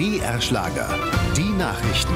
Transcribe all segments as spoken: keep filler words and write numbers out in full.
B R-Schlager, die Nachrichten.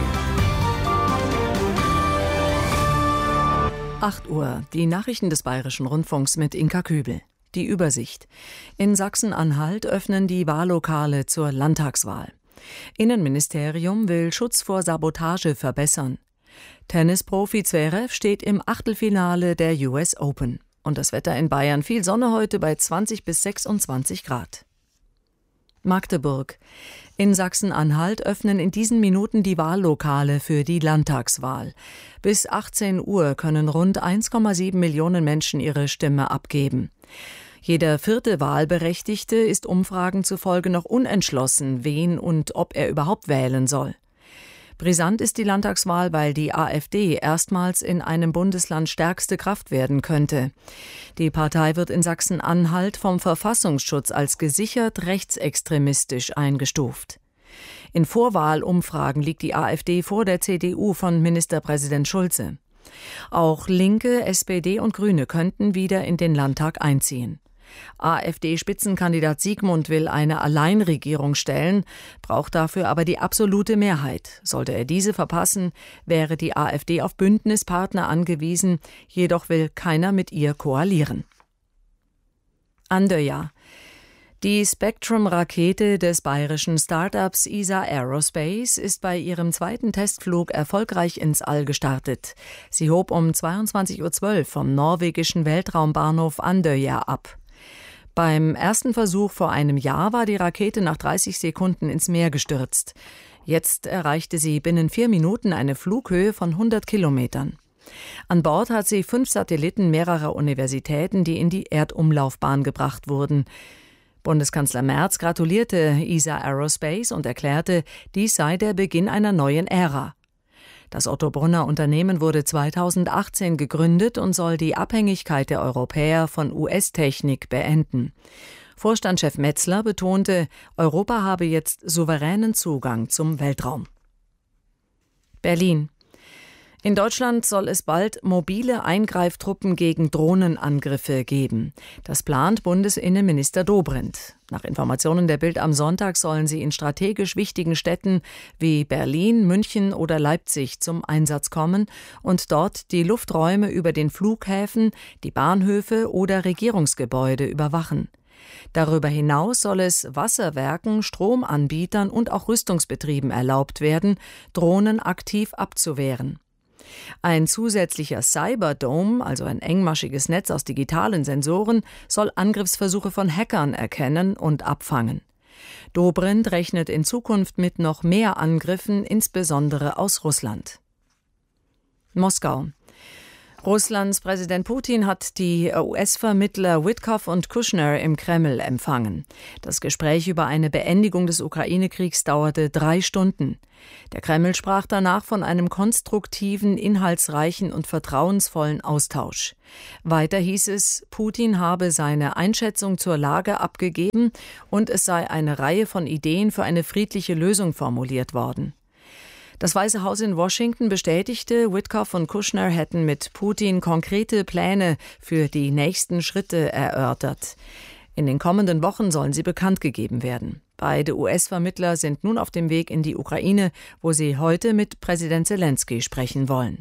acht Uhr, die Nachrichten des Bayerischen Rundfunks mit Inka Kübel. Die Übersicht. In Sachsen-Anhalt öffnen die Wahllokale zur Landtagswahl. Innenministerium will Schutz vor Sabotage verbessern. Tennisprofi Zverev steht im Achtelfinale der U S Open. Und das Wetter in Bayern: viel Sonne heute bei zwanzig bis sechsundzwanzig Grad. Magdeburg. In Sachsen-Anhalt öffnen in diesen Minuten die Wahllokale für die Landtagswahl. Bis achtzehn Uhr können rund eins Komma sieben Millionen Menschen ihre Stimme abgeben. Jeder vierte Wahlberechtigte ist Umfragen zufolge noch unentschlossen, wen und ob er überhaupt wählen soll. Brisant ist die Landtagswahl, weil die AfD erstmals in einem Bundesland stärkste Kraft werden könnte. Die Partei wird in Sachsen-Anhalt vom Verfassungsschutz als gesichert rechtsextremistisch eingestuft. In Vorwahlumfragen liegt die AfD vor der C D U von Ministerpräsident Schulze. Auch Linke, S P D und Grüne könnten wieder in den Landtag einziehen. AfD-Spitzenkandidat Siegmund will eine Alleinregierung stellen, braucht dafür aber die absolute Mehrheit. Sollte er diese verpassen, wäre die AfD auf Bündnispartner angewiesen, jedoch will keiner mit ihr koalieren. Andøya. Die Spectrum-Rakete des bayerischen Start-ups E S A Aerospace ist bei ihrem zweiten Testflug erfolgreich ins All gestartet. Sie hob um zweiundzwanzig Uhr zwölf vom norwegischen Weltraumbahnhof Andøya ab. Beim ersten Versuch vor einem Jahr war die Rakete nach dreißig Sekunden ins Meer gestürzt. Jetzt erreichte sie binnen vier Minuten eine Flughöhe von hundert Kilometern. An Bord hat sie fünf Satelliten mehrerer Universitäten, die in die Erdumlaufbahn gebracht wurden. Bundeskanzler Merz gratulierte E S A Aerospace und erklärte, dies sei der Beginn einer neuen Ära. Das Otto-Brunner-Unternehmen wurde zweitausendachtzehn gegründet und soll die Abhängigkeit der Europäer von U S-Technik beenden. Vorstandschef Metzler betonte, Europa habe jetzt souveränen Zugang zum Weltraum. Berlin. In Deutschland soll es bald mobile Eingreiftruppen gegen Drohnenangriffe geben. Das plant Bundesinnenminister Dobrindt. Nach Informationen der Bild am Sonntag sollen sie in strategisch wichtigen Städten wie Berlin, München oder Leipzig zum Einsatz kommen und dort die Lufträume über den Flughäfen, die Bahnhöfe oder Regierungsgebäude überwachen. Darüber hinaus soll es Wasserwerken, Stromanbietern und auch Rüstungsbetrieben erlaubt werden, Drohnen aktiv abzuwehren. Ein zusätzlicher Cyberdome, also ein engmaschiges Netz aus digitalen Sensoren, soll Angriffsversuche von Hackern erkennen und abfangen. Dobrindt rechnet in Zukunft mit noch mehr Angriffen, insbesondere aus Russland. Moskau. Russlands Präsident Putin hat die U S-Vermittler Witkoff und Kushner im Kreml empfangen. Das Gespräch über eine Beendigung des Ukraine-Kriegs dauerte drei Stunden. Der Kreml sprach danach von einem konstruktiven, inhaltsreichen und vertrauensvollen Austausch. Weiter hieß es, Putin habe seine Einschätzung zur Lage abgegeben und es sei eine Reihe von Ideen für eine friedliche Lösung formuliert worden. Das Weiße Haus in Washington bestätigte, Witkoff und Kushner hätten mit Putin konkrete Pläne für die nächsten Schritte erörtert. In den kommenden Wochen sollen sie bekannt gegeben werden. Beide U S-Vermittler sind nun auf dem Weg in die Ukraine, wo sie heute mit Präsident Zelensky sprechen wollen.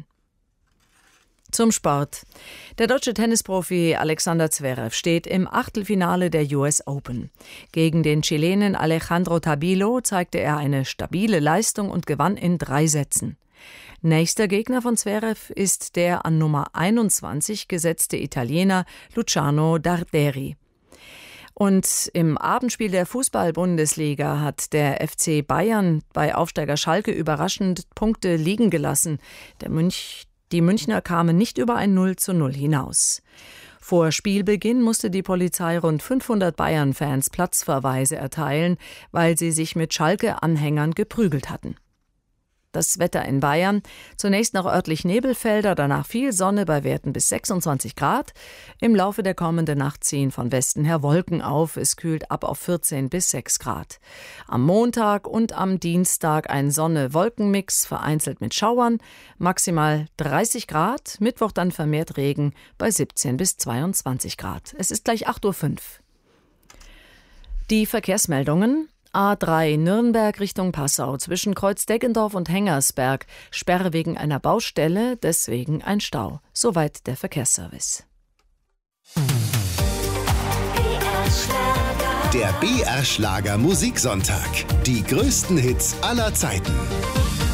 Zum Sport. Der deutsche Tennisprofi Alexander Zverev steht im Achtelfinale der U S Open. Gegen den Chilenen Alejandro Tabilo zeigte er eine stabile Leistung und gewann in drei Sätzen. Nächster Gegner von Zverev ist der an Nummer einundzwanzig gesetzte Italiener Luciano Darderi. Und im Abendspiel der Fußball-Bundesliga hat der F C Bayern bei Aufsteiger Schalke überraschend Punkte liegen gelassen. Der Münch Die Münchner kamen nicht über ein null zu null hinaus. Vor Spielbeginn musste die Polizei rund fünfhundert Bayern-Fans Platzverweise erteilen, weil sie sich mit Schalke-Anhängern geprügelt hatten. Das Wetter in Bayern. Zunächst noch örtlich Nebelfelder, danach viel Sonne bei Werten bis sechsundzwanzig Grad. Im Laufe der kommenden Nacht ziehen von Westen her Wolken auf. Es kühlt ab auf vierzehn bis sechs Grad. Am Montag und am Dienstag ein Sonne-Wolken-Mix, vereinzelt mit Schauern. Maximal dreißig Grad. Mittwoch dann vermehrt Regen bei siebzehn bis zweiundzwanzig Grad. Es ist gleich acht Uhr fünf. Die Verkehrsmeldungen. A drei Nürnberg Richtung Passau zwischen Kreuz-Deggendorf und Hengersberg. Sperre wegen einer Baustelle, deswegen ein Stau. Soweit der Verkehrsservice. Der B R Schlager Musiksonntag. Die größten Hits aller Zeiten.